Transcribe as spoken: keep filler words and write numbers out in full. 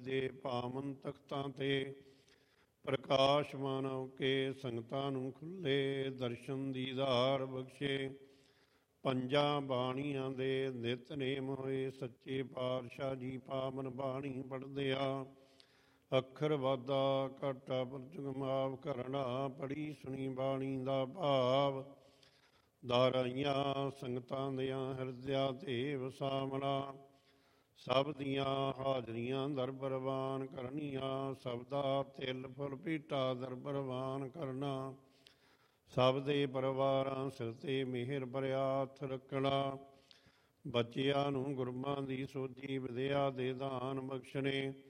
ਦੀਜੇ ਭਾਮਨ ਤਖਤਾਂ ਤੇ। ਪ੍ਰਕਾਸ਼ ਮਾਨਵ ਕੇ ਸੰਗਤਾਂ ਨੂੰ ਖੁੱਲੇ, ਦਰਸ਼ਨ ਦੀਦਾਰ ਬਖਸ਼ੇ। ਪੰਜਾਂ ਬਾਣੀਆਂ ਦੇ ਨਿਤਨੇਮ ਹੋਏ, ਸੱਚੇ ਪਾਤਸ਼ਾਹ ਜੀ ਪਾਵਨ ਬਾਣੀ ਪੜ੍ਹਦਿਆਂ। ਅੱਖਰ ਵਾਧਾ ਘਾਟਾ ਪਰਚੁਗ ਮਾਫ ਕਰਨਾ, ਪੜ੍ਹੀ ਸੁਣੀ ਬਾਣੀ ਦਾ ਭਾਵ। ਦਾਰਾਈਆਂ ਸੰਗਤਾਂ ਦਿਆਂ ਹਿਰਦਿਆਂ ਤੇ ਵਸਾਵਣਾ, ਸਭ ਦੀਆਂ ਹਾਜ਼ਰੀਆਂ ਦਰ ਪ੍ਰਵਾਨ ਕਰਨੀਆਂ। ਸਭ ਦਾ ਤਿਲ ਫੁੱਲ ਭੇਟਾ ਦਰ ਪ੍ਰਵਾਨ ਕਰਨਾ, ਸਭ ਦੇ ਪਰਿਵਾਰਾਂ ਸਿਰ ਤੇ ਮਿਹਰ ਭਰਿਆ ਹੱਥ ਰੱਖਣਾ। ਬੱਚਿਆਂ ਨੂੰ ਗੁਰਬਾਂ ਦੀ ਸੋਝੀ ਵਿਦਿਆ ਦੇ ਦਾਨ ਬਖਸ਼ਣੇ,